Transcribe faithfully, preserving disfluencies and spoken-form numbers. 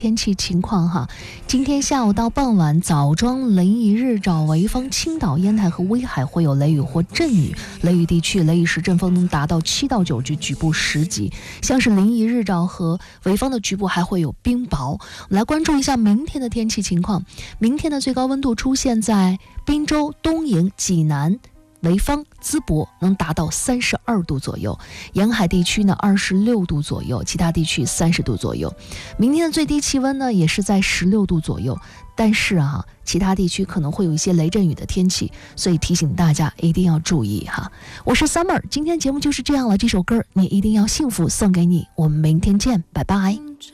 天气情况哈，今天下午到傍晚，枣庄、临沂、日照、潍坊、青岛、烟台和威海会有雷雨或阵雨，雷雨地区雷雨时阵风能达到七到九级，局部十级。像是临沂、日照和潍坊的局部还会有冰雹。我们来关注一下明天的天气情况。明天的最高温度出现在滨州、东营、济南、潍坊、淄博能达到三十二度左右，沿海地区呢二十六度左右，其他地区三十度左右。明天的最低气温呢也是在十六度左右，但是啊，其他地区可能会有一些雷阵雨的天气，所以提醒大家一定要注意哈。我是 Summer， 今天节目就是这样了，这首歌你一定要幸福，送给你，我们明天见，拜拜。